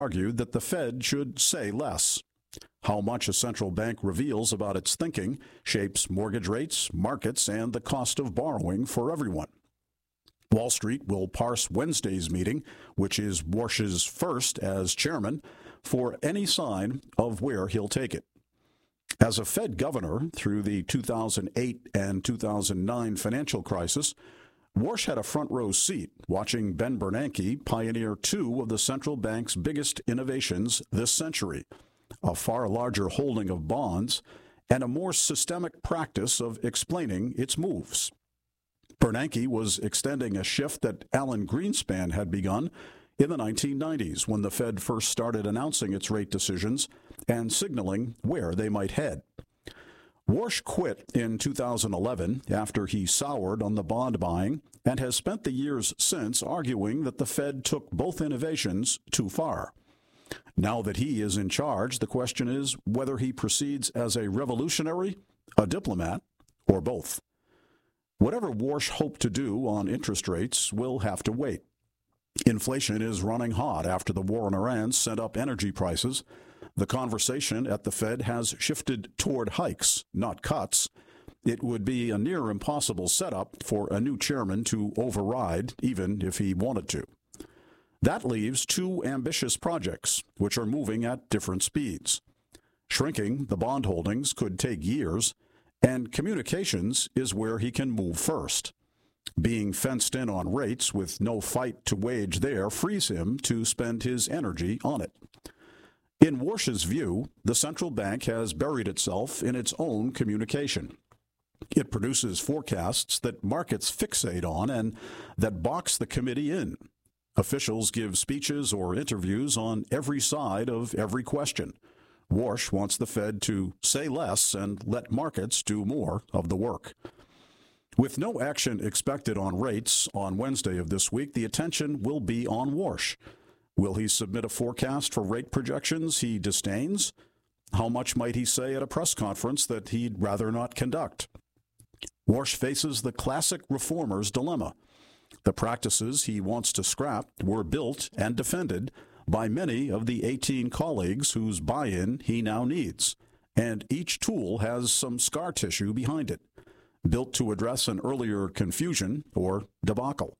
argued that the Fed should say less. How much a central bank reveals about its thinking shapes mortgage rates, markets, and the cost of borrowing for everyone. Wall Street will parse Wednesday's meeting, which is Warsh's first as chairman, for any sign of where he'll take it. As a Fed governor through the 2008 and 2009 financial crisis, Warsh had a front-row seat watching Ben Bernanke pioneer two of the central bank's biggest innovations this century, a far larger holding of bonds and a more systemic practice of explaining its moves. Bernanke was extending a shift that Alan Greenspan had begun in the 1990s when the Fed first started announcing its rate decisions and signaling where they might head. Warsh quit in 2011 after he soured on the bond buying and has spent the years since arguing that the Fed took both innovations too far. Now that he is in charge, the question is whether he proceeds as a revolutionary, a diplomat, or both. Whatever Warsh hoped to do on interest rates will have to wait. Inflation is running hot after the war in Iran sent up energy prices. The conversation at the Fed has shifted toward hikes, not cuts. It would be a near impossible setup for a new chairman to override, even if he wanted to. That leaves two ambitious projects, which are moving at different speeds. Shrinking the bond holdings could take years, and communications is where he can move first. Being fenced in on rates with no fight to wage there frees him to spend his energy on it. In Warsh's view, the central bank has buried itself in its own communication. It produces forecasts that markets fixate on and that box the committee in. Officials give speeches or interviews on every side of every question. Warsh wants the Fed to say less and let markets do more of the work. With no action expected on rates on Wednesday of this week, the attention will be on Warsh. Will he submit a forecast for rate projections he disdains? How much might he say at a press conference that he'd rather not conduct? Warsh faces the classic reformer's dilemma. The practices he wants to scrap were built and defended by many of the 18 colleagues whose buy-in he now needs, and each tool has some scar tissue behind it, built to address an earlier confusion or debacle.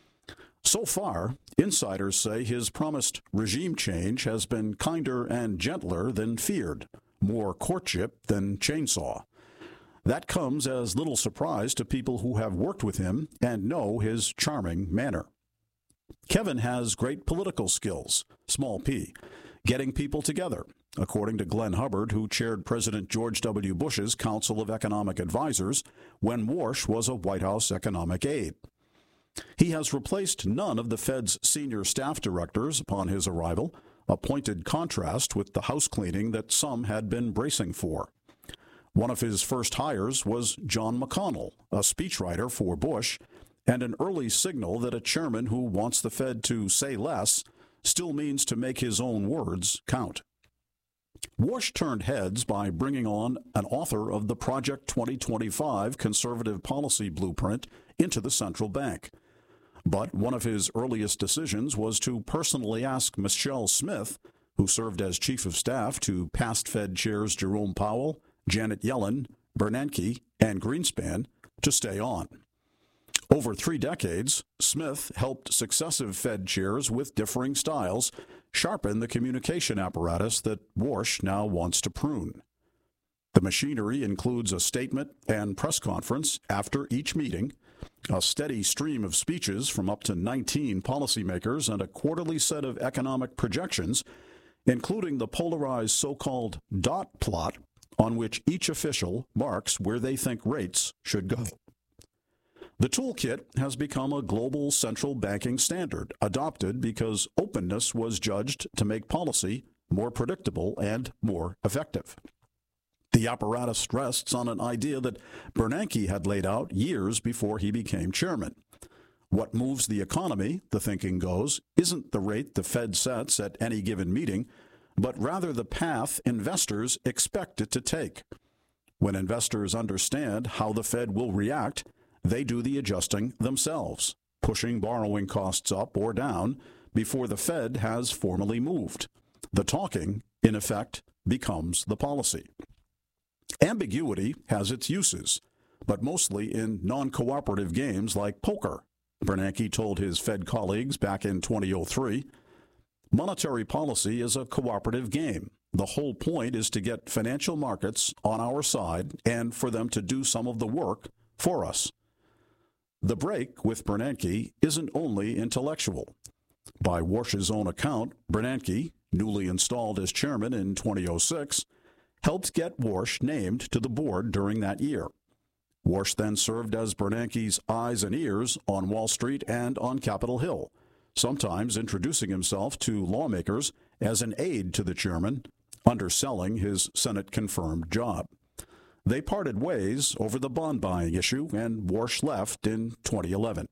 So far, insiders say his promised regime change has been kinder and gentler than feared, more courtship than chainsaw. That comes as little surprise to people who have worked with him and know his charming manner. Kevin has great political skills, small p, getting people together, according to Glenn Hubbard, who chaired President George W. Bush's Council of Economic Advisers when Warsh was a White House economic aide. He has replaced none of the Fed's senior staff directors upon his arrival, a pointed contrast with the house cleaning that some had been bracing for. One of his first hires was John McConnell, a speechwriter for Bush, and an early signal that a chairman who wants the Fed to say less still means to make his own words count. Warsh turned heads by bringing on an author of the Project 2025 conservative policy blueprint into the central bank. But one of his earliest decisions was to personally ask Michelle Smith, who served as chief of staff to past Fed chairs Jerome Powell, Janet Yellen, Bernanke, and Greenspan, to stay on. Over 3 decades, Smith helped successive Fed chairs with differing styles sharpen the communication apparatus that Warsh now wants to prune. The machinery includes a statement and press conference after each meeting, a steady stream of speeches from up to 19 policymakers, and a quarterly set of economic projections, including the polarized so-called dot plot on which each official marks where they think rates should go. The toolkit has become a global central banking standard, adopted because openness was judged to make policy more predictable and more effective. The apparatus rests on an idea that Bernanke had laid out years before he became chairman. What moves the economy, the thinking goes, isn't the rate the Fed sets at any given meeting, but rather the path investors expect it to take. When investors understand how the Fed will react, they do the adjusting themselves, pushing borrowing costs up or down, before the Fed has formally moved. The talking, in effect, becomes the policy. Ambiguity has its uses, but mostly in non-cooperative games like poker, Bernanke told his Fed colleagues back in 2003. Monetary policy is a cooperative game. The whole point is to get financial markets on our side and for them to do some of the work for us. The break with Bernanke isn't only intellectual. By Warsh's own account, Bernanke, newly installed as chairman in 2006, helped get Warsh named to the board during that year. Warsh then served as Bernanke's eyes and ears on Wall Street and on Capitol Hill, sometimes introducing himself to lawmakers as an aide to the chairman, underselling his Senate-confirmed job. They parted ways over the bond buying issue, and Warsh left in 2011.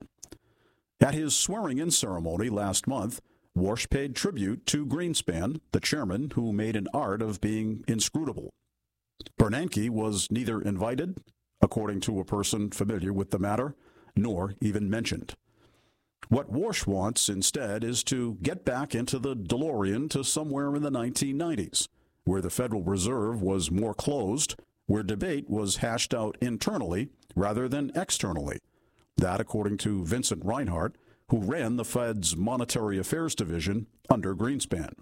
At his swearing-in ceremony last month, Warsh paid tribute to Greenspan, the chairman who made an art of being inscrutable. Bernanke was neither invited, according to a person familiar with the matter, nor even mentioned. What Warsh wants instead is to get back into the DeLorean to somewhere in the 1990s, where the Federal Reserve was more closed, where debate was hashed out internally rather than externally. That, according to Vincent Reinhart, who ran the Fed's Monetary Affairs Division under Greenspan.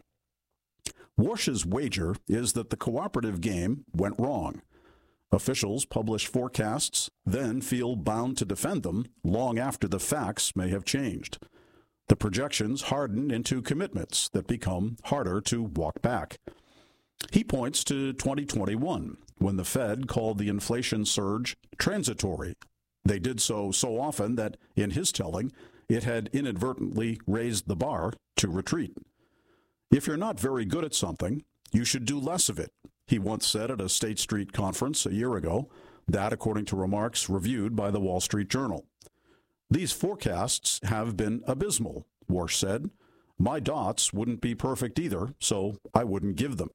Warsh's wager is that the cooperative game went wrong. Officials publish forecasts, then feel bound to defend them long after the facts may have changed. The projections harden into commitments that become harder to walk back. He points to 2021, when the Fed called the inflation surge transitory. They did so often that, in his telling, it had inadvertently raised the bar to retreat. If you're not very good at something, you should do less of it, he once said at a State Street conference a year ago, that according to remarks reviewed by the Wall Street Journal. These forecasts have been abysmal, Warsh said. My dots wouldn't be perfect either, so I wouldn't give them.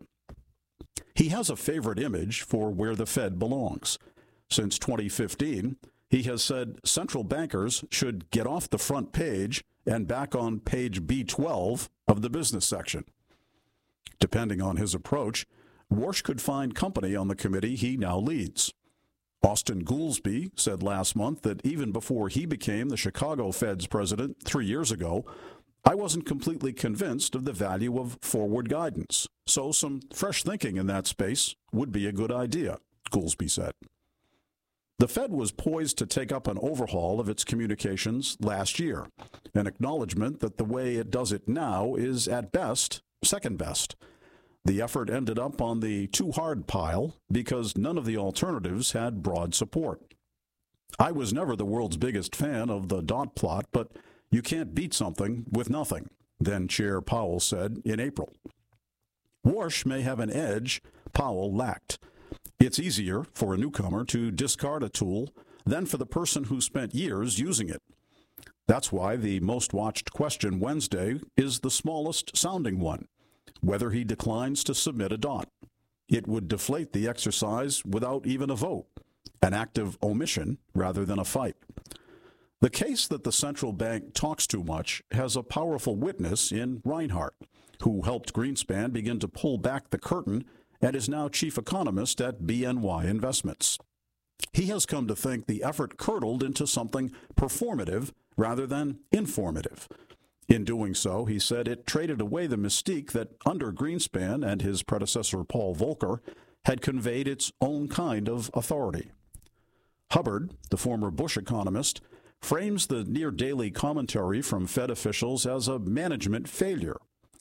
He has a favorite image for where the Fed belongs. Since 2015, he has said central bankers should get off the front page and back on page B12 of the business section. Depending on his approach, Warsh could find company on the committee he now leads. Austin Goolsbee said last month that even before he became the Chicago Fed's president 3 years ago, I wasn't completely convinced of the value of forward guidance, so some fresh thinking in that space would be a good idea, Goolsbee said. The Fed was poised to take up an overhaul of its communications last year, an acknowledgement that the way it does it now is at best second best. The effort ended up on the too hard pile because none of the alternatives had broad support. I was never the world's biggest fan of the dot plot, but you can't beat something with nothing, then Chair Powell said in April. Warsh may have an edge Powell lacked. It's easier for a newcomer to discard a tool than for the person who spent years using it. That's why the most watched question Wednesday is the smallest sounding one, whether he declines to submit a dot. It would deflate the exercise without even a vote, an act of omission rather than a fight. The case that the central bank talks too much has a powerful witness in Reinhart, who helped Greenspan begin to pull back the curtain and is now chief economist at BNY Investments. He has come to think the effort curdled into something performative rather than informative. In doing so, he said it traded away the mystique that under Greenspan and his predecessor Paul Volcker had conveyed its own kind of authority. Hubbard, the former Bush economist, frames the near-daily commentary from Fed officials as a management failure.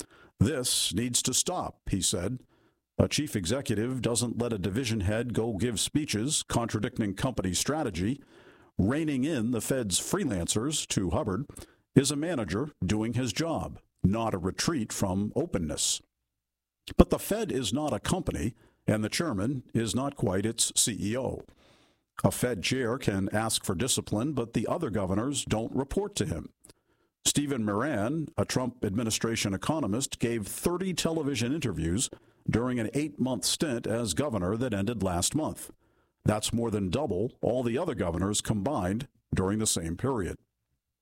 This needs to stop, he said. A chief executive doesn't let a division head go give speeches contradicting company strategy. Reining in the Fed's freelancers, to Hubbard, is a manager doing his job, not a retreat from openness. But the Fed is not a company, and the chairman is not quite its CEO. A Fed chair can ask for discipline, but the other governors don't report to him. Stephen Moran, a Trump administration economist, gave 30 television interviews during an 8-month stint as governor that ended last month. That's more than double all the other governors combined during the same period.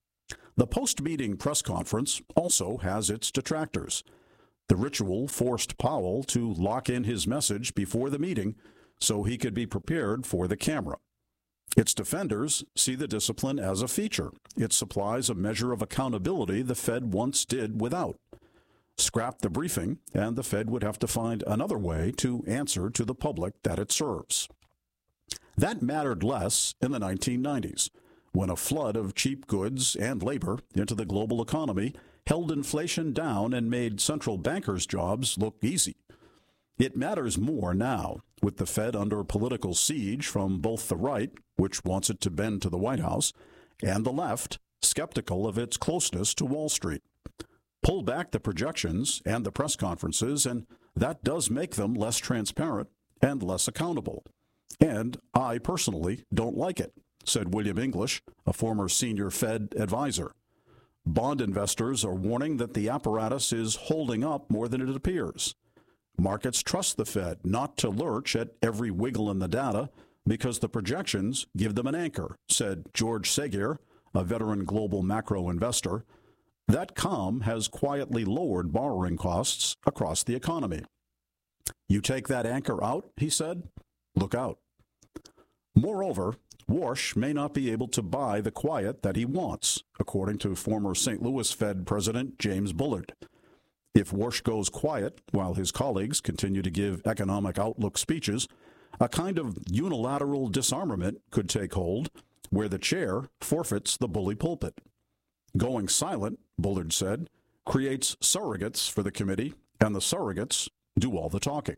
The post-meeting press conference also has its detractors. The ritual forced Powell to lock in his message before the meeting so he could be prepared for the camera. Its defenders see the discipline as a feature. It supplies a measure of accountability the Fed once did without. Scrap the briefing, and the Fed would have to find another way to answer to the public that it serves. That mattered less in the 1990s, when a flood of cheap goods and labor into the global economy held inflation down and made central bankers' jobs look easy. It matters more now, with the Fed under political siege from both the right, which wants it to bend to the White House, and the left, skeptical of its closeness to Wall Street. Pull back the projections and the press conferences, and that does make them less transparent and less accountable. And I personally don't like it, said William English, a former senior Fed advisor. Bond investors are warning that the apparatus is holding up more than it appears. Markets trust the Fed not to lurch at every wiggle in the data because the projections give them an anchor, said George Segier, a veteran global macro investor. That calm has quietly lowered borrowing costs across the economy. You take that anchor out, he said, look out. Moreover, Warsh may not be able to buy the quiet that he wants, according to former St. Louis Fed President James Bullard. If Warsh goes quiet while his colleagues continue to give economic outlook speeches, a kind of unilateral disarmament could take hold where the chair forfeits the bully pulpit. Going silent, Bullard said, creates surrogates for the committee, and the surrogates do all the talking.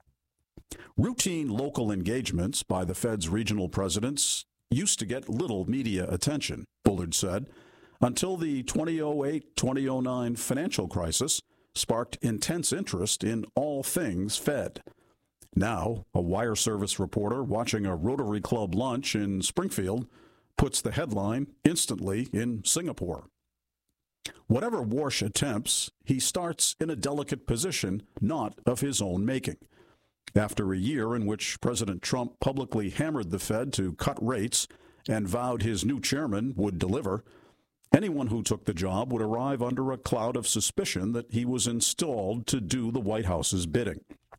Routine local engagements by the Fed's regional presidents used to get little media attention, Bullard said, until the 2008-2009 financial crisis sparked intense interest in all things Fed. Now, a wire service reporter watching a Rotary Club lunch in Springfield puts the headline instantly in Singapore. Whatever Warsh attempts, he starts in a delicate position not of his own making. After a year in which President Trump publicly hammered the Fed to cut rates and vowed his new chairman would deliver, anyone who took the job would arrive under a cloud of suspicion that he was installed to do the White House's bidding.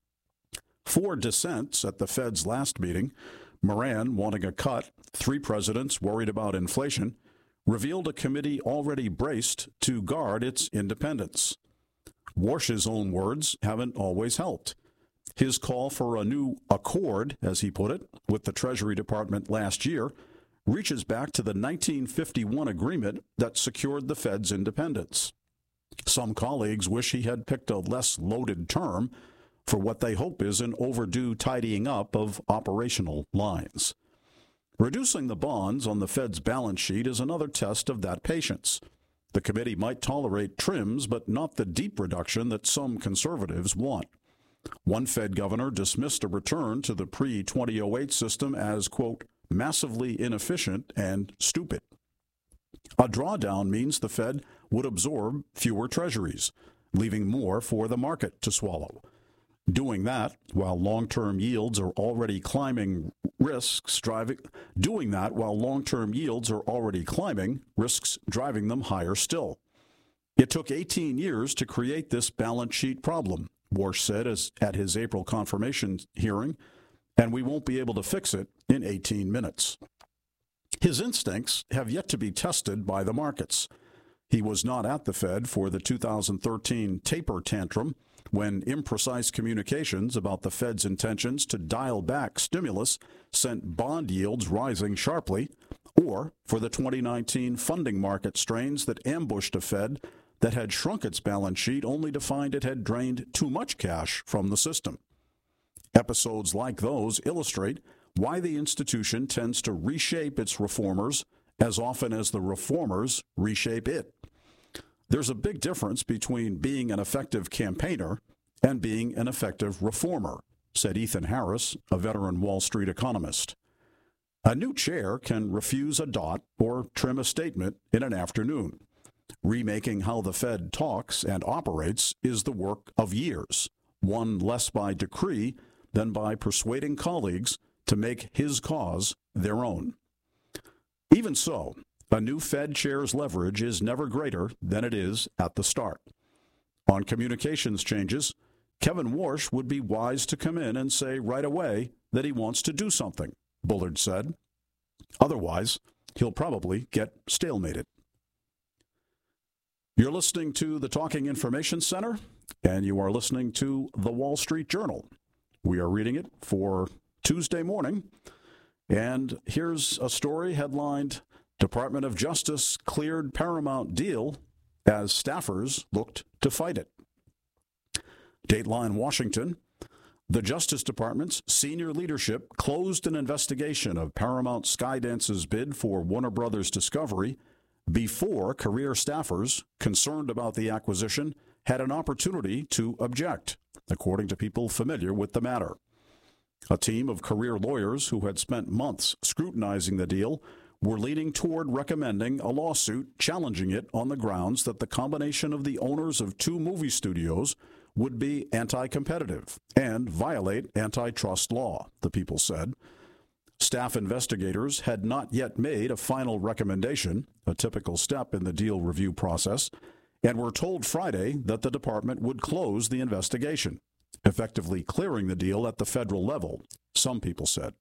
4 dissents at the Fed's last meeting, Moran wanting a cut, 3 presidents worried about inflation, revealed a committee already braced to guard its independence. Warsh's own words haven't always helped. His call for a new accord, as he put it, with the Treasury Department last year reaches back to the 1951 agreement that secured the Fed's independence. Some colleagues wish he had picked a less loaded term for what they hope is an overdue tidying up of operational lines. Reducing the bonds on the Fed's balance sheet is another test of that patience. The committee might tolerate trims, but not the deep reduction that some conservatives want. One Fed governor dismissed a return to the pre-2008 system as, quote, massively inefficient and stupid. A drawdown means the Fed would absorb fewer treasuries, leaving more for the market to swallow. Doing that while long-term yields are already climbing risks driving them higher still. It took 18 years to create this balance sheet problem, Warsh said at his April confirmation hearing, and we won't be able to fix it in 18 minutes. His instincts have yet to be tested by the markets. He was not at the Fed for the 2013 taper tantrum, when imprecise communications about the Fed's intentions to dial back stimulus sent bond yields rising sharply, or for the 2019 funding market strains that ambushed a Fed that had shrunk its balance sheet only to find it had drained too much cash from the system. Episodes like those illustrate why the institution tends to reshape its reformers as often as the reformers reshape it. There's a big difference between being an effective campaigner and being an effective reformer, said Ethan Harris, a veteran Wall Street economist. A new chair can refuse a dot or trim a statement in an afternoon. Remaking how the Fed talks and operates is the work of years, won less by decree than by persuading colleagues to make his cause their own. Even so, a new Fed chair's leverage is never greater than it is at the start. On communications changes, Kevin Warsh would be wise to come in and say right away that he wants to do something, Bullard said. Otherwise, he'll probably get stalemated. You're listening to the Talking Information Center, and you are listening to the Wall Street Journal. We are reading it for Tuesday morning, and here's a story headlined, Department of Justice cleared Paramount deal as staffers looked to fight it. Dateline Washington, the Justice Department's senior leadership closed an investigation of Paramount Skydance's bid for Warner Brothers Discovery before career staffers concerned about the acquisition had an opportunity to object, according to people familiar with the matter. A team of career lawyers who had spent months scrutinizing the deal were leaning toward recommending a lawsuit challenging it on the grounds that the combination of the owners of two movie studios would be anti-competitive and violate antitrust law, the people said. Staff investigators had not yet made a final recommendation, a typical step in the deal review process, and were told Friday that the department would close the investigation, effectively clearing the deal at the federal level, some people said.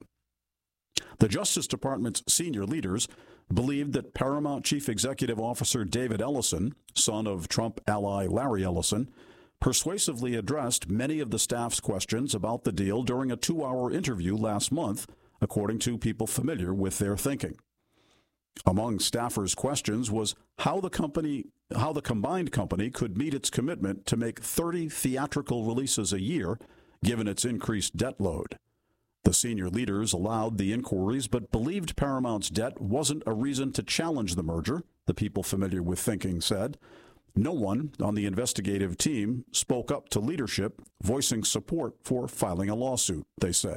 The Justice Department's senior leaders believed that Paramount Chief Executive Officer David Ellison, son of Trump ally Larry Ellison, persuasively addressed many of the staff's questions about the deal during a 2-hour interview last month, according to people familiar with their thinking. Among staffers' questions was how the combined company could meet its commitment to make 30 theatrical releases a year, given its increased debt load. The senior leaders allowed the inquiries, but believed Paramount's debt wasn't a reason to challenge the merger, the people familiar with thinking said. No one on the investigative team spoke up to leadership, voicing support for filing a lawsuit, they said.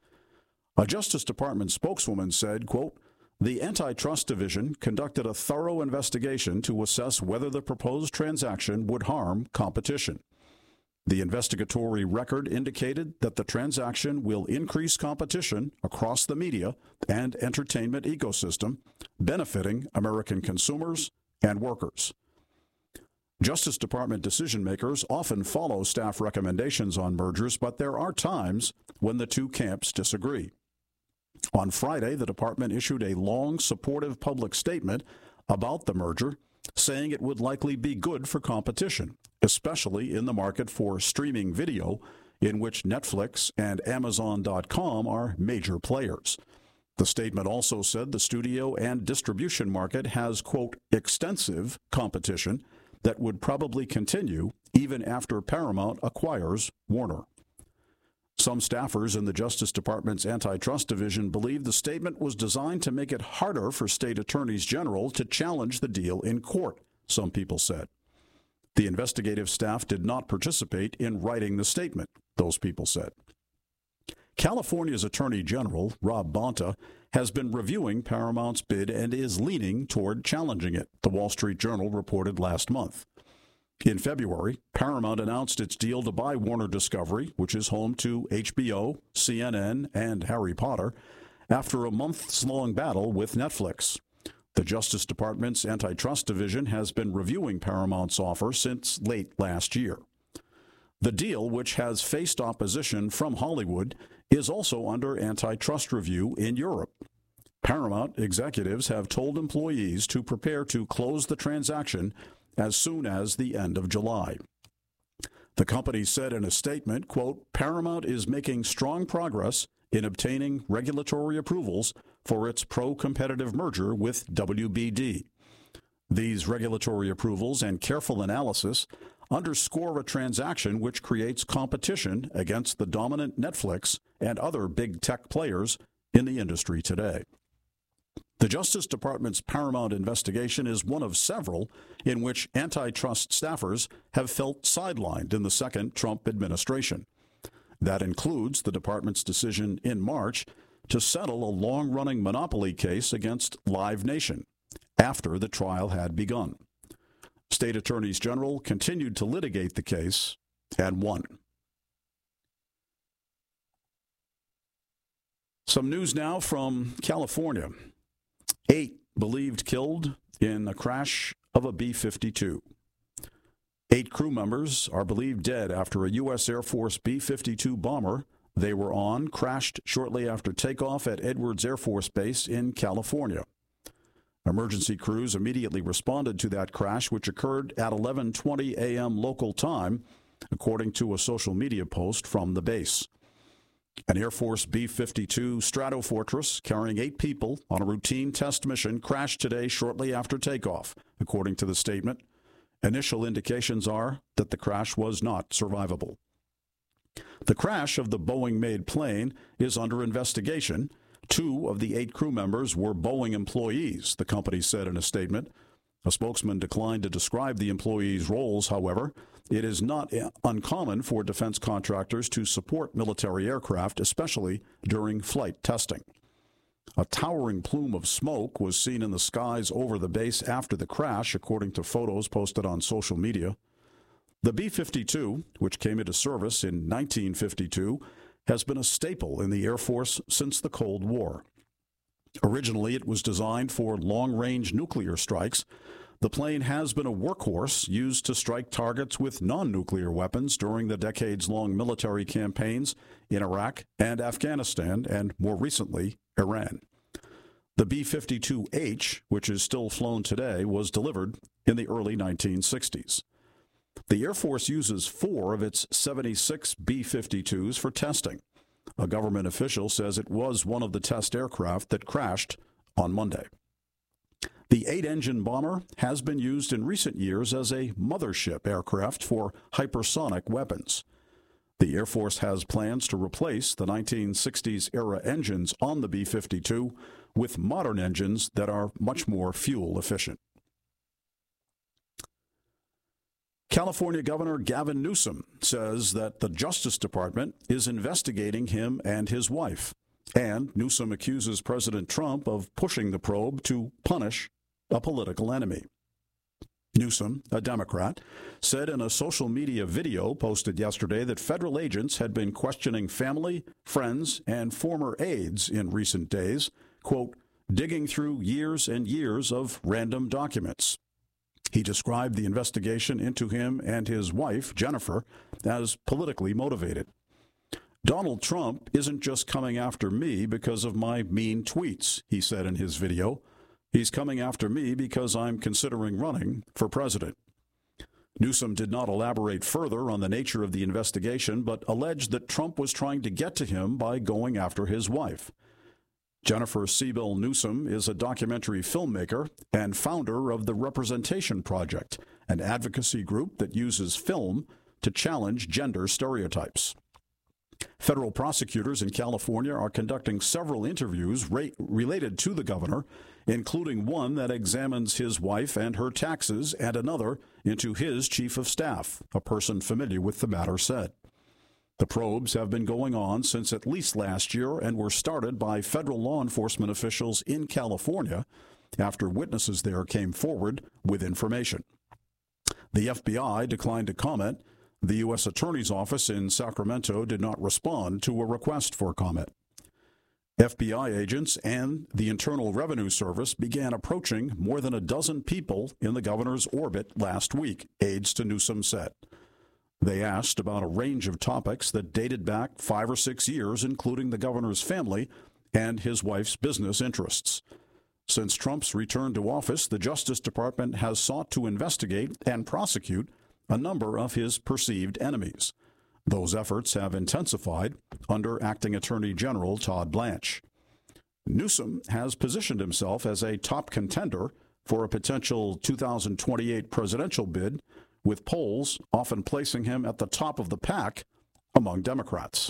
A Justice Department spokeswoman said, quote, the Antitrust Division conducted a thorough investigation to assess whether the proposed transaction would harm competition. The investigatory record indicated that the transaction will increase competition across the media and entertainment ecosystem, benefiting American consumers and workers. Justice Department decision-makers often follow staff recommendations on mergers, but there are times when the two camps disagree. On Friday, the department issued a long, supportive public statement about the merger, saying it would likely be good for competition, especially in the market for streaming video, in which Netflix and Amazon.com are major players. The statement also said the studio and distribution market has, quote, extensive competition that would probably continue even after Paramount acquires Warner. Some staffers in the Justice Department's Antitrust Division believe the statement was designed to make it harder for state attorneys general to challenge the deal in court, some people said. The investigative staff did not participate in writing the statement, those people said. California's Attorney General, Rob Bonta, has been reviewing Paramount's bid and is leaning toward challenging it, the Wall Street Journal reported last month. In February, Paramount announced its deal to buy Warner Discovery, which is home to HBO, CNN, and Harry Potter, after a months-long battle with Netflix. The Justice Department's Antitrust Division has been reviewing Paramount's offer since late last year. The deal, which has faced opposition from Hollywood, is also under antitrust review in Europe. Paramount executives have told employees to prepare to close the transaction as soon as the end of July. The company said in a statement, quote, Paramount is making strong progress in obtaining regulatory approvals for its pro-competitive merger with WBD. These regulatory approvals and careful analysis underscore a transaction which creates competition against the dominant Netflix and other big tech players in the industry today. The Justice Department's Paramount investigation is one of several in which antitrust staffers have felt sidelined in the second Trump administration. That includes the department's decision in March to settle a long-running monopoly case against Live Nation after the trial had begun. State attorneys general continued to litigate the case and won. Some news now from California. 8 believed killed in a crash of a B-52. 8 crew members are believed dead after a U.S. Air Force B-52 bomber they were on crashed shortly after takeoff at Edwards Air Force Base in California. Emergency crews immediately responded to that crash, which occurred at 11:20 a.m. local time, according to a social media post from the base. An Air Force B-52 Stratofortress carrying 8 people on a routine test mission crashed today shortly after takeoff, according to the statement. Initial indications are that the crash was not survivable. The crash of the Boeing-made plane is under investigation. 2 of the 8 crew members were Boeing employees, the company said in a statement. A spokesman declined to describe the employees' roles, however. It is not uncommon for defense contractors to support military aircraft, especially during flight testing. A towering plume of smoke was seen in the skies over the base after the crash, according to photos posted on social media. The B-52, which came into service in 1952, has been a staple in the Air Force since the Cold War. Originally, it was designed for long-range nuclear strikes. The plane has been a workhorse used to strike targets with non-nuclear weapons during the decades-long military campaigns in Iraq and Afghanistan, and more recently, Iran. The B-52H, which is still flown today, was delivered in the early 1960s. The Air Force uses 4 of its 76 B-52s for testing. A government official says it was one of the test aircraft that crashed on Monday. The 8-engine bomber has been used in recent years as a mothership aircraft for hypersonic weapons. The Air Force has plans to replace the 1960s-era engines on the B-52 with modern engines that are much more fuel efficient. California Governor Gavin Newsom says that the Justice Department is investigating him and his wife, and Newsom accuses President Trump of pushing the probe to punish a political enemy. Newsom, a Democrat, said in a social media video posted yesterday that federal agents had been questioning family, friends, and former aides in recent days, quote, digging through years and years of random documents. He described the investigation into him and his wife, Jennifer, as politically motivated. Donald Trump isn't just coming after me because of my mean tweets, he said in his video. He's coming after me because I'm considering running for president. Newsom did not elaborate further on the nature of the investigation, but alleged that Trump was trying to get to him by going after his wife. Jennifer Siebel Newsom is a documentary filmmaker and founder of the Representation Project, an advocacy group that uses film to challenge gender stereotypes. Federal prosecutors in California are conducting several interviews related to the governor, including one that examines his wife and her taxes and another into his chief of staff, a person familiar with the matter said. The probes have been going on since at least last year and were started by federal law enforcement officials in California after witnesses there came forward with information. The FBI declined to comment. The U.S. Attorney's Office in Sacramento did not respond to a request for comment. FBI agents and the Internal Revenue Service began approaching more than a dozen people in the governor's orbit last week, aides to Newsom said. They asked about a range of topics that dated back 5 or 6 years, including the governor's family and his wife's business interests. Since Trump's return to office, the Justice Department has sought to investigate and prosecute a number of his perceived enemies. Those efforts have intensified under Acting Attorney General Todd Blanche. Newsom has positioned himself as a top contender for a potential 2028 presidential bid, with polls often placing him at the top of the pack among Democrats.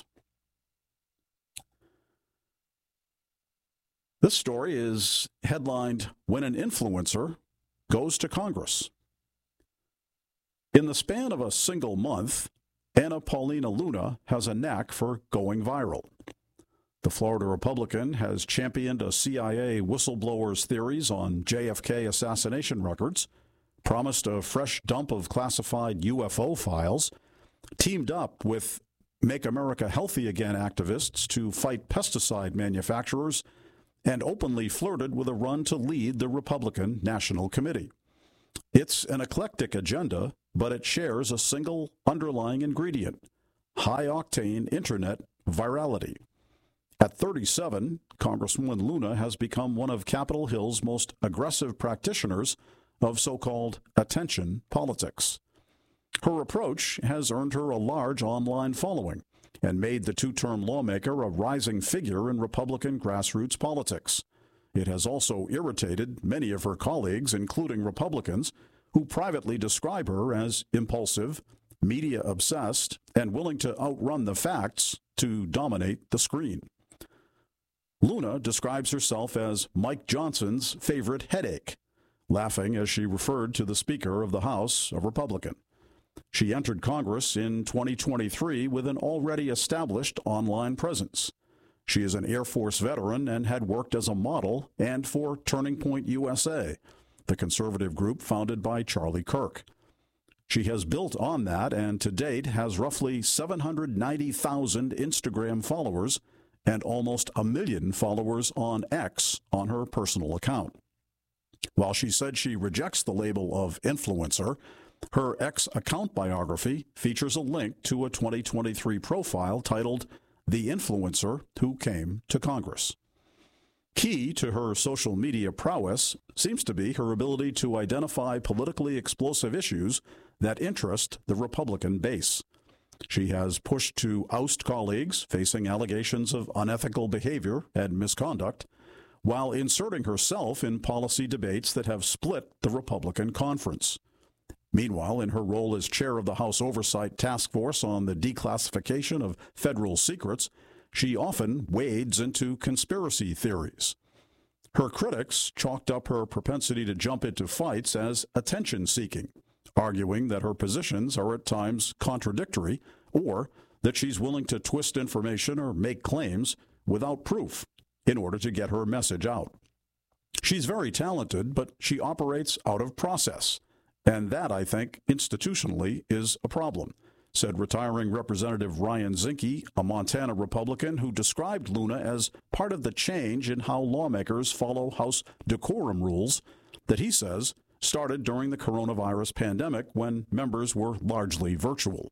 This story is headlined, When an Influencer Goes to Congress. In the span of a single month, Anna Paulina Luna has a knack for going viral. The Florida Republican has championed a CIA whistleblower's theories on JFK assassination records, promised a fresh dump of classified UFO files, teamed up with Make America Healthy Again activists to fight pesticide manufacturers, and openly flirted with a run to lead the Republican National Committee. It's an eclectic agenda, but it shares a single underlying ingredient: high-octane internet virality. At 37, Congresswoman Luna has become one of Capitol Hill's most aggressive practitioners of so-called attention politics. Her approach has earned her a large online following and made the two-term lawmaker a rising figure in Republican grassroots politics. It has also irritated many of her colleagues, including Republicans, who privately describe her as impulsive, media-obsessed, and willing to outrun the facts to dominate the screen. Luna describes herself as Mike Johnson's favorite headache, laughing as she referred to the Speaker of the House, a Republican. She entered Congress in 2023 with an already established online presence. She is an Air Force veteran and had worked as a model and for Turning Point USA, the conservative group founded by Charlie Kirk. She has built on that and to date has roughly 790,000 Instagram followers and almost 1 million followers on X on her personal account. While she said she rejects the label of influencer, her X account biography features a link to a 2023 profile titled "The Influencer Who Came to Congress." Key to her social media prowess seems to be her ability to identify politically explosive issues that interest the Republican base. She has pushed to oust colleagues facing allegations of unethical behavior and misconduct, while inserting herself in policy debates that have split the Republican conference. Meanwhile, in her role as chair of the House Oversight Task Force on the declassification of federal secrets, she often wades into conspiracy theories. Her critics chalked up her propensity to jump into fights as attention-seeking, arguing that her positions are at times contradictory or that she's willing to twist information or make claims without proof in order to get her message out. She's very talented, but she operates out of process, and that, I think, institutionally is a problem, said retiring Representative Ryan Zinke, a Montana Republican who described Luna as part of the change in how lawmakers follow House decorum rules that he says started during the coronavirus pandemic when members were largely virtual.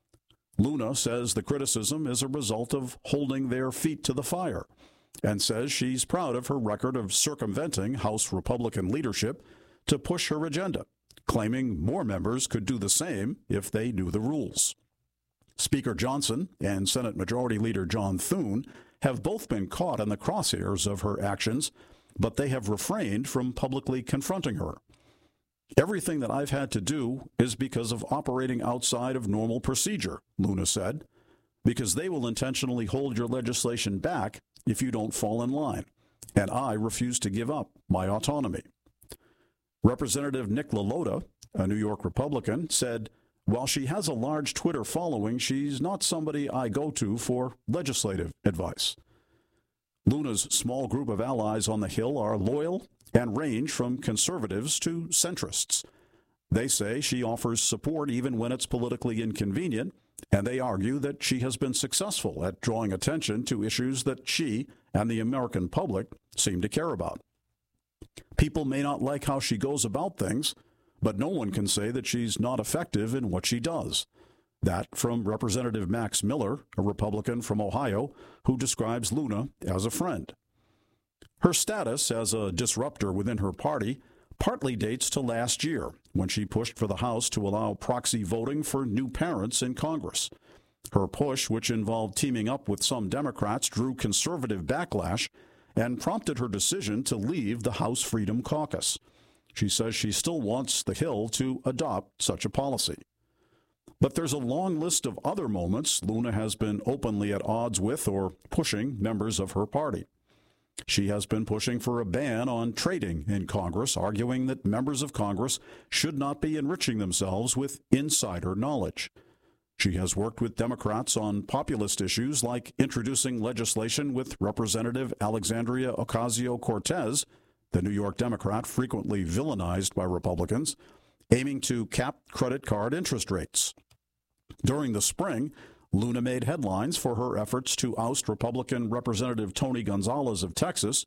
Luna says the criticism is a result of holding their feet to the fire and says she's proud of her record of circumventing House Republican leadership to push her agenda, claiming more members could do the same if they knew the rules. Speaker Johnson and Senate Majority Leader John Thune have both been caught in the crosshairs of her actions, but they have refrained from publicly confronting her. Everything that I've had to do is because of operating outside of normal procedure, Luna said, because they will intentionally hold your legislation back if you don't fall in line, and I refuse to give up my autonomy. Representative Nick LaLota, a New York Republican, said, while she has a large Twitter following, she's not somebody I go to for legislative advice. Luna's small group of allies on the Hill are loyal and range from conservatives to centrists. They say she offers support even when it's politically inconvenient, and they argue that she has been successful at drawing attention to issues that she and the American public seem to care about. People may not like how she goes about things, but no one can say that she's not effective in what she does. That from Representative Max Miller, a Republican from Ohio, who describes Luna as a friend. Her status as a disruptor within her party partly dates to last year, when she pushed for the House to allow proxy voting for new parents in Congress. Her push, which involved teaming up with some Democrats, drew conservative backlash and prompted her decision to leave the House Freedom Caucus. She says she still wants the Hill to adopt such a policy. But there's a long list of other moments Luna has been openly at odds with or pushing members of her party. She has been pushing for a ban on trading in Congress, arguing that members of Congress should not be enriching themselves with insider knowledge. She has worked with Democrats on populist issues like introducing legislation with Representative Alexandria Ocasio-Cortez, the New York Democrat frequently villainized by Republicans, aiming to cap credit card interest rates. During the spring, Luna made headlines for her efforts to oust Republican Representative Tony Gonzalez of Texas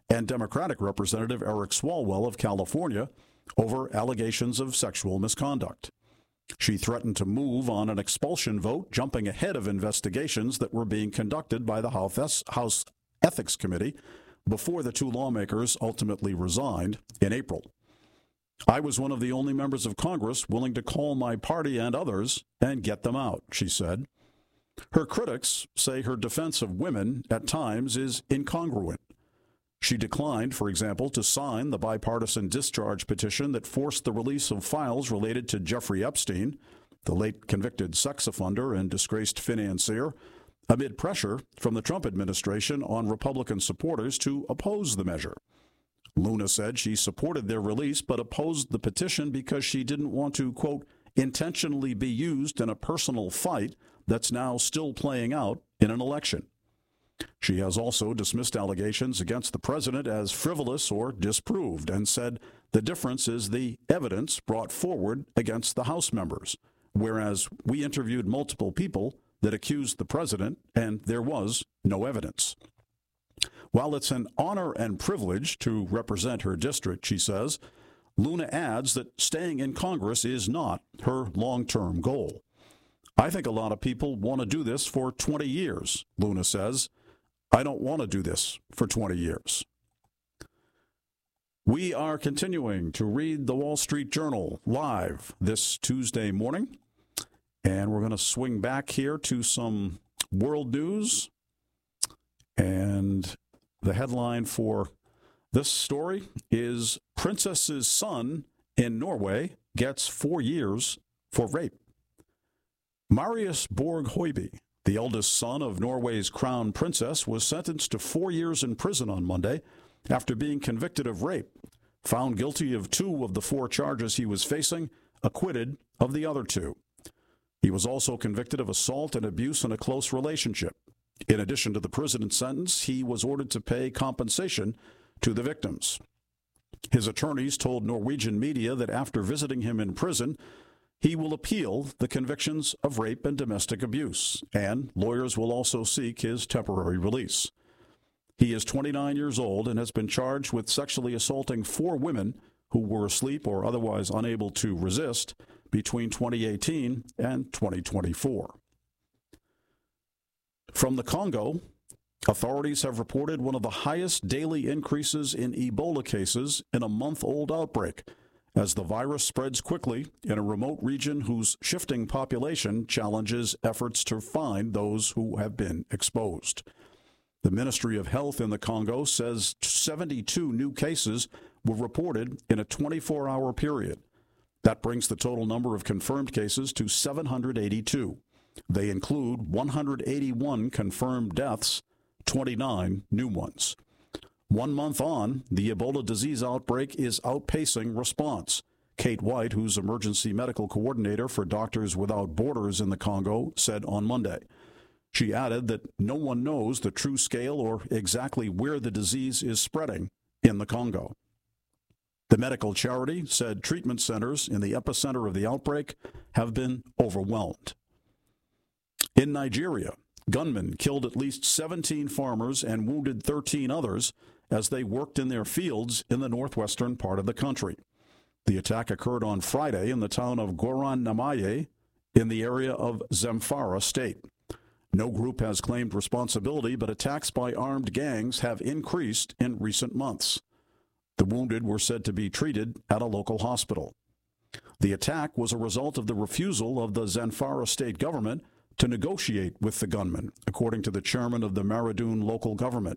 and Democratic Representative Eric Swalwell of California over allegations of sexual misconduct. She threatened to move on an expulsion vote, jumping ahead of investigations that were being conducted by the House Ethics Committee before the two lawmakers ultimately resigned in April. I was one of the only members of Congress willing to call my party and others and get them out, she said. Her critics say her defense of women at times is incongruent. She declined, for example, to sign the bipartisan discharge petition that forced the release of files related to Jeffrey Epstein, the late convicted sex offender and disgraced financier, amid pressure from the Trump administration on Republican supporters to oppose the measure. Luna said she supported their release but opposed the petition because she didn't want to, quote, intentionally be used in a personal fight that's now still playing out in an election. She has also dismissed allegations against the president as frivolous or disproved and said the difference is the evidence brought forward against the House members, whereas we interviewed multiple people that accused the president and there was no evidence. While it's an honor and privilege to represent her district, she says, Luna adds that staying in Congress is not her long-term goal. I think a lot of people want to do this for 20 years, Luna says. I don't want to do this for 20 years. We are continuing to read the Wall Street Journal live this Tuesday morning, and we're going to swing back here to some world news. And the headline for this story is Princess's son in Norway gets 4 years for rape. Marius Borg Høiby, the eldest son of Norway's crown princess, was sentenced to 4 years in prison on Monday after being convicted of rape, found guilty of 2 of the 4 charges he was facing, acquitted of the other 2. He was also convicted of assault and abuse in a close relationship. In addition to the prison sentence, he was ordered to pay compensation to the victims. His attorneys told Norwegian media that after visiting him in prison, he will appeal the convictions of rape and domestic abuse, and lawyers will also seek his temporary release. He is 29 years old and has been charged with sexually assaulting 4 women who were asleep or otherwise unable to resist between 2018 and 2024. From the Congo, authorities have reported one of the highest daily increases in Ebola cases in a month-old outbreak, as the virus spreads quickly in a remote region whose shifting population challenges efforts to find those who have been exposed. The Ministry of Health in the Congo says 72 new cases were reported in a 24-hour period. That brings the total number of confirmed cases to 782. They include 181 confirmed deaths, 29 new ones. 1 month on, the Ebola disease outbreak is outpacing response. Kate White, who's emergency medical coordinator for Doctors Without Borders in the Congo, said on Monday. She added that no one knows the true scale or exactly where the disease is spreading in the Congo. The medical charity said treatment centers in the epicenter of the outbreak have been overwhelmed. In Nigeria, gunmen killed at least 17 farmers and wounded 13 others as they worked in their fields in the northwestern part of the country. The attack occurred on Friday in the town of Goran Namaye in the area of Zamfara State. No group has claimed responsibility, but attacks by armed gangs have increased in recent months. The wounded were said to be treated at a local hospital. The attack was a result of the refusal of the Zamfara state government to negotiate with the gunmen, according to the chairman of the Maradun local government.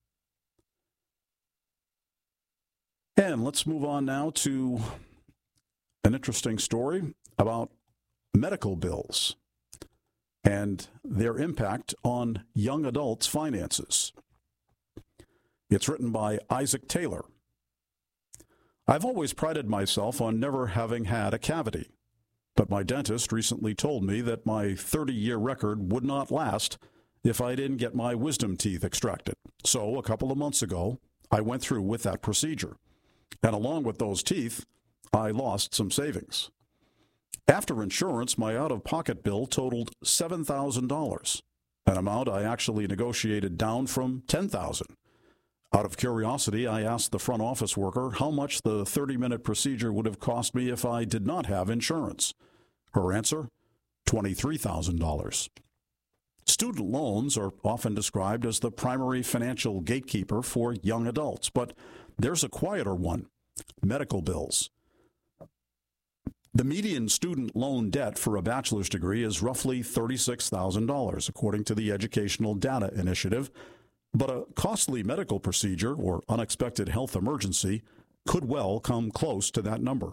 And let's move on now to an interesting story about medical bills and their impact on young adults' finances. It's written by Isaac Taylor. I've always prided myself on never having had a cavity, but my dentist recently told me that my 30-year record would not last if I didn't get my wisdom teeth extracted. So a couple of months ago, I went through with that procedure. And along with those teeth, I lost some savings. After insurance, my out-of-pocket bill totaled $7,000, an amount I actually negotiated down from $10,000. Out of curiosity, I asked the front office worker how much the 30-minute procedure would have cost me if I did not have insurance. Her answer, $23,000. Student loans are often described as the primary financial gatekeeper for young adults, but there's a quieter one, medical bills. The median student loan debt for a bachelor's degree is roughly $36,000, according to the Educational Data Initiative, but a costly medical procedure or unexpected health emergency could well come close to that number.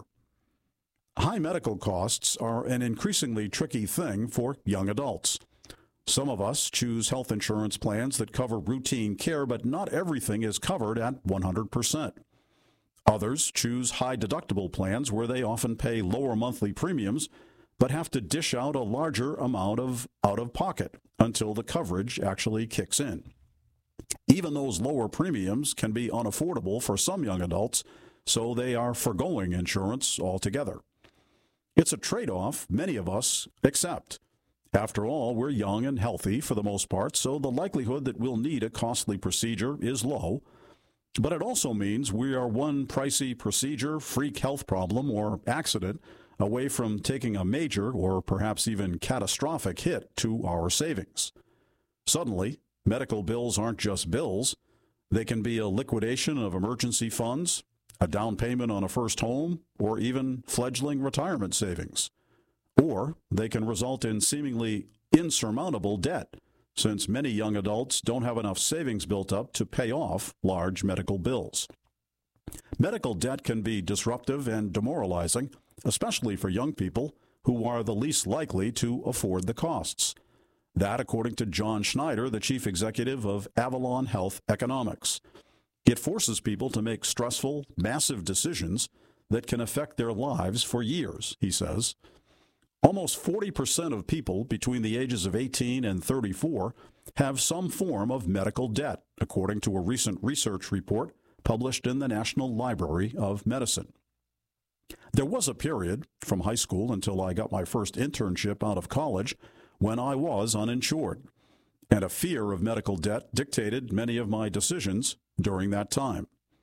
High medical costs are an increasingly tricky thing for young adults. Some of us choose health insurance plans that cover routine care, but not everything is covered at 100%. Others choose high deductible plans where they often pay lower monthly premiums, but have to dish out a larger amount of out-of-pocket until the coverage actually kicks in. Even those lower premiums can be unaffordable for some young adults, so they are forgoing insurance altogether. It's a trade-off many of us accept. After all, we're young and healthy for the most part, so the likelihood that we'll need a costly procedure is low. But it also means we are one pricey procedure, freak health problem, or accident away from taking a major or perhaps even catastrophic hit to our savings. Suddenly, medical bills aren't just bills. They can be a liquidation of emergency funds, a down payment on a first home, or even fledgling retirement savings. Or they can result in seemingly insurmountable debt, since many young adults don't have enough savings built up to pay off large medical bills. Medical debt can be disruptive and demoralizing, especially for young people who are the least likely to afford the costs. That, according to John Schneider, the chief executive of Avalon Health Economics. It forces people to make stressful, massive decisions that can affect their lives for years, he says. Almost 40% of people between the ages of 18 and 34 have some form of medical debt, according to a recent research report published in the National Library of Medicine. There was a period, from high school until I got my first internship out of college, when I was uninsured, and a fear of medical debt dictated many of my decisions during that time.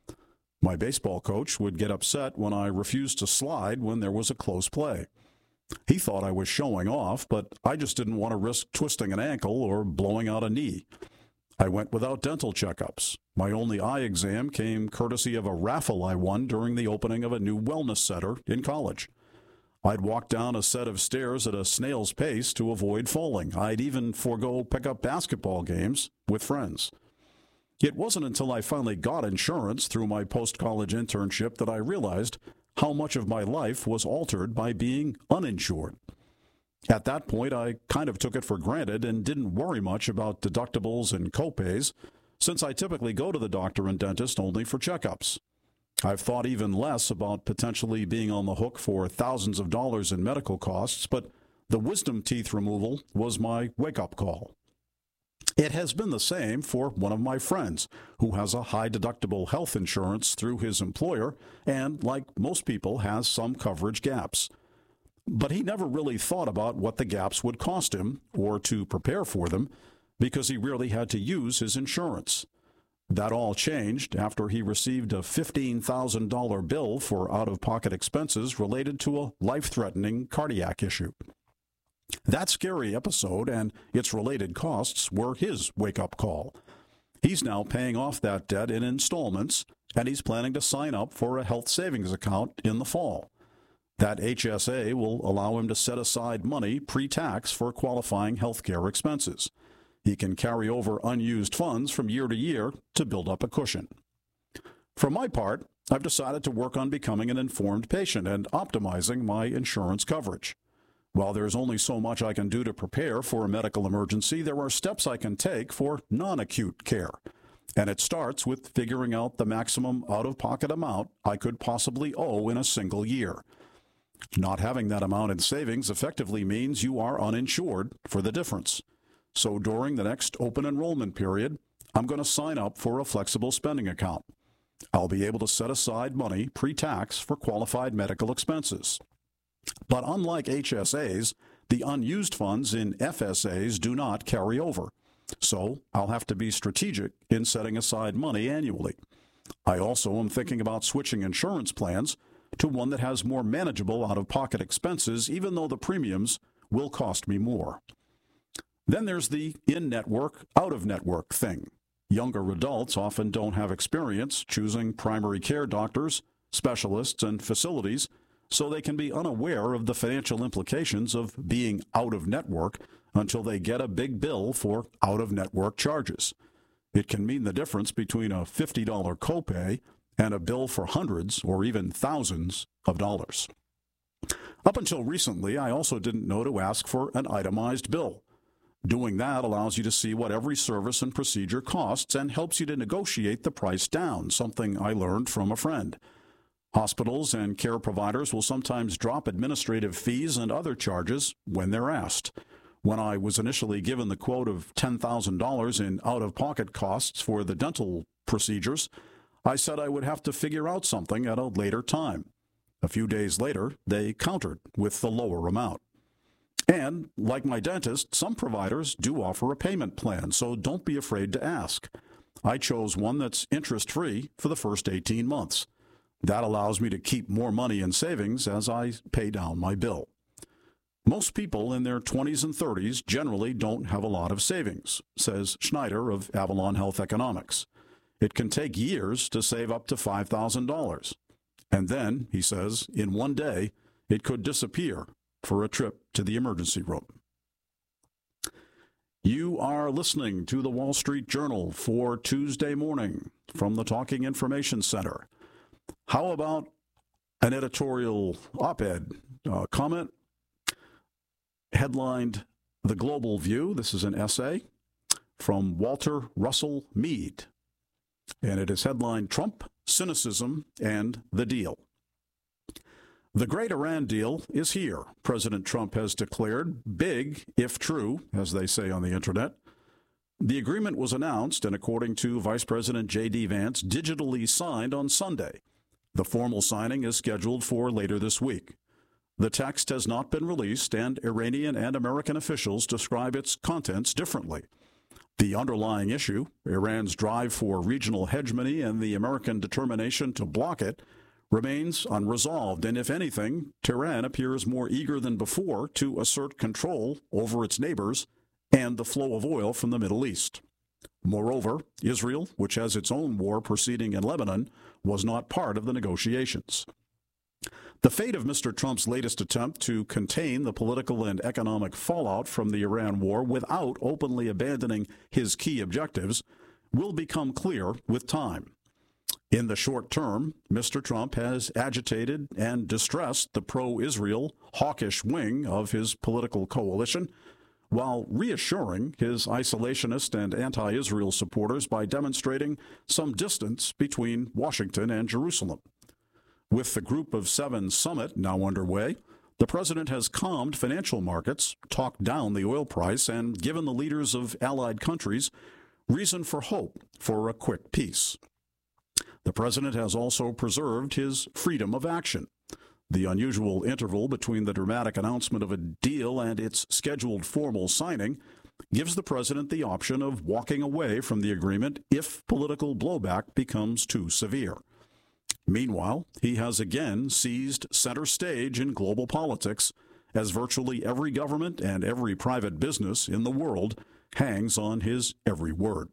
My baseball coach would get upset when I refused to slide when there was a close play. He thought I was showing off, but I just didn't want to risk twisting an ankle or blowing out a knee. I went without dental checkups. My only eye exam came courtesy of a raffle I won during the opening of a new wellness center in college. I'd walk down a set of stairs at a snail's pace to avoid falling. I'd even forego pickup basketball games with friends. It wasn't until I finally got insurance through my post-college internship that I realized how much of my life was altered by being uninsured. At that point, I kind of took it for granted and didn't worry much about deductibles and copays, since I typically go to the doctor and dentist only for checkups. I've thought even less about potentially being on the hook for thousands of dollars in medical costs, but the wisdom teeth removal was my wake-up call. It has been the same for one of my friends who has a high-deductible health insurance through his employer and, like most people, has some coverage gaps. But he never really thought about what the gaps would cost him or to prepare for them because he rarely had to use his insurance. That all changed after he received a $15,000 bill for out-of-pocket expenses related to a life-threatening cardiac issue. That scary episode and its related costs were his wake-up call. He's now paying off that debt in installments, and he's planning to sign up for a health savings account in the fall. That HSA will allow him to set aside money pre-tax for qualifying health care expenses. He can carry over unused funds from year to year to build up a cushion. For my part, I've decided to work on becoming an informed patient and optimizing my insurance coverage. While there's only so much I can do to prepare for a medical emergency, there are steps I can take for non-acute care. And it starts with figuring out the maximum out-of-pocket amount I could possibly owe in a single year. Not having that amount in savings effectively means you are uninsured for the difference. So during the next open enrollment period, I'm going to sign up for a flexible spending account. I'll be able to set aside money pre-tax for qualified medical expenses. But unlike HSAs, the unused funds in FSAs do not carry over. So I'll have to be strategic in setting aside money annually. I also am thinking about switching insurance plans to one that has more manageable out-of-pocket expenses, even though the premiums will cost me more. Then there's the in-network, out-of-network thing. Younger adults often don't have experience choosing primary care doctors, specialists, and facilities, so they can be unaware of the financial implications of being out-of-network until they get a big bill for out-of-network charges. It can mean the difference between a $50 copay and a bill for hundreds or even thousands of dollars. Up until recently, I also didn't know to ask for an itemized bill. Doing that allows you to see what every service and procedure costs and helps you to negotiate the price down, something I learned from a friend. Hospitals and care providers will sometimes drop administrative fees and other charges when they're asked. When I was initially given the quote of $10,000 in out-of-pocket costs for the dental procedures, I said I would have to figure out something at a later time. A few days later, they countered with the lower amount. And, like my dentist, some providers do offer a payment plan, so don't be afraid to ask. I chose one that's interest-free for the first 18 months. That allows me to keep more money in savings as I pay down my bill. Most people in their 20s and 30s generally don't have a lot of savings, says Schneider of Avalon Health Economics. It can take years to save up to $5,000. And then, he says, in one day, it could disappear for a trip to the emergency room. You are listening to the Wall Street Journal for Tuesday morning from the Talking Information Center. How about an editorial op-ed comment headlined The Global View? This is an essay from Walter Russell Mead, and it is headlined Trump, Cynicism, and the Deal. The great Iran deal is here, President Trump has declared. Big, if true, as they say on the internet. The agreement was announced and, according to Vice President J.D. Vance, digitally signed on Sunday. The formal signing is scheduled for later this week. The text has not been released, and Iranian and American officials describe its contents differently. The underlying issue, Iran's drive for regional hegemony and the American determination to block it, remains unresolved, and if anything, Tehran appears more eager than before to assert control over its neighbors and the flow of oil from the Middle East. Moreover, Israel, which has its own war proceeding in Lebanon, was not part of the negotiations. The fate of Mr. Trump's latest attempt to contain the political and economic fallout from the Iran war without openly abandoning his key objectives will become clear with time. In the short term, Mr. Trump has agitated and distressed the pro-Israel, hawkish wing of his political coalition, while reassuring his isolationist and anti-Israel supporters by demonstrating some distance between Washington and Jerusalem. With the Group of Seven summit now underway, the president has calmed financial markets, talked down the oil price, and given the leaders of allied countries reason for hope for a quick peace. The president has also preserved his freedom of action. The unusual interval between the dramatic announcement of a deal and its scheduled formal signing gives the president the option of walking away from the agreement if political blowback becomes too severe. Meanwhile, he has again seized center stage in global politics, as virtually every government and every private business in the world hangs on his every word.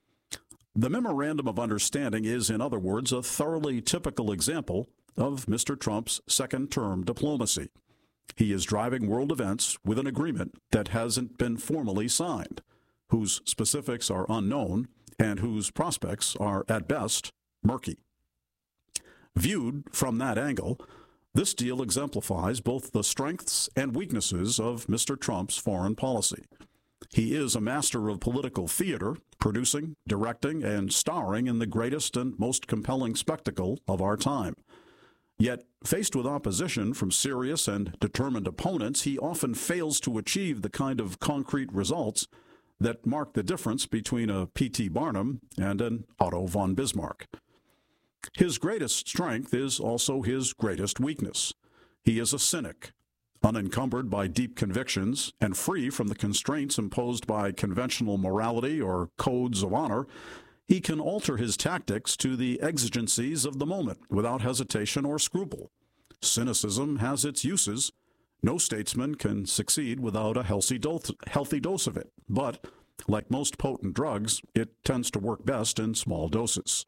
The Memorandum of Understanding is, in other words, a thoroughly typical example of Mr. Trump's second-term diplomacy. He is driving world events with an agreement that hasn't been formally signed, whose specifics are unknown, and whose prospects are, at best, murky. Viewed from that angle, this deal exemplifies both the strengths and weaknesses of Mr. Trump's foreign policy. He is a master of political theater, producing, directing, and starring in the greatest and most compelling spectacle of our time. Yet, faced with opposition from serious and determined opponents, he often fails to achieve the kind of concrete results that mark the difference between a P.T. Barnum and an Otto von Bismarck. His greatest strength is also his greatest weakness. He is a cynic, Unencumbered by deep convictions and free from the constraints imposed by conventional morality or codes of honor, he can alter his tactics to the exigencies of the moment without hesitation or scruple. Cynicism has its uses. No statesman can succeed without a healthy dose of it, but like most potent drugs, it tends to work best in small doses.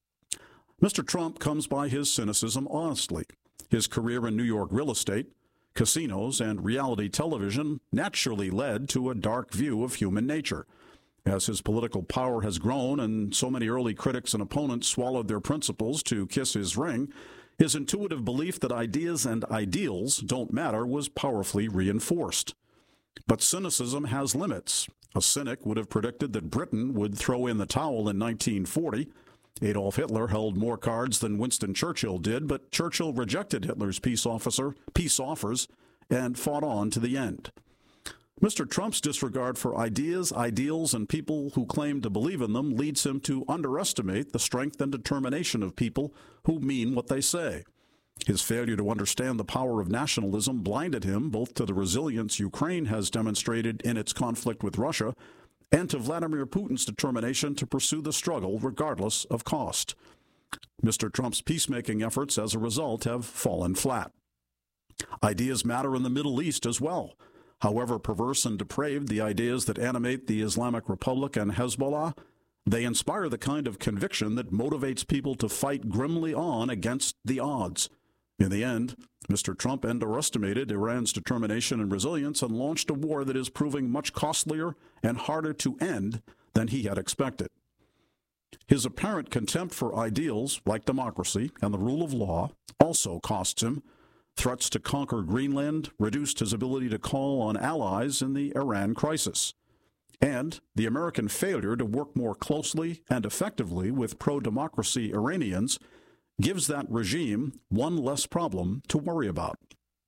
Mr. Trump comes by his cynicism honestly. His career in New York real estate, casinos, and reality television naturally led to a dark view of human nature. As his political power has grown and so many early critics and opponents swallowed their principles to kiss his ring, his intuitive belief that ideas and ideals don't matter was powerfully reinforced. But cynicism has limits. A cynic would have predicted that Britain would throw in the towel in 1940. Adolf Hitler held more cards than Winston Churchill did, but Churchill rejected Hitler's peace offers and fought on to the end. Mr. Trump's disregard for ideas, ideals, and people who claim to believe in them leads him to underestimate the strength and determination of people who mean what they say. His failure to understand the power of nationalism blinded him both to the resilience Ukraine has demonstrated in its conflict with Russia and to Vladimir Putin's determination to pursue the struggle regardless of cost. Mr. Trump's peacemaking efforts as a result have fallen flat. Ideas matter in the Middle East as well. However perverse and depraved the ideas that animate the Islamic Republic and Hezbollah, they inspire the kind of conviction that motivates people to fight grimly on against the odds. In the end, Mr. Trump underestimated Iran's determination and resilience and launched a war that is proving much costlier and harder to end than he had expected. His apparent contempt for ideals like democracy and the rule of law also costs him. Threats to conquer Greenland reduced his ability to call on allies in the Iran crisis. And the American failure to work more closely and effectively with pro-democracy Iranians gives that regime one less problem to worry about.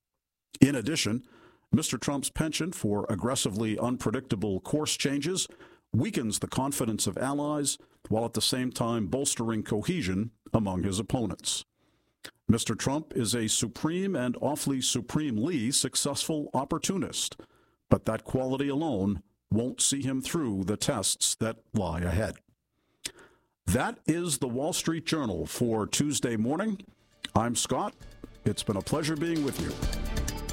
In addition, Mr. Trump's penchant for aggressively unpredictable course changes weakens the confidence of allies while at the same time bolstering cohesion among his opponents. Mr. Trump is a supreme and awfully supremely successful opportunist, but that quality alone won't see him through the tests that lie ahead. That is the Wall Street Journal for Tuesday morning. I'm Scott. It's been a pleasure being with you.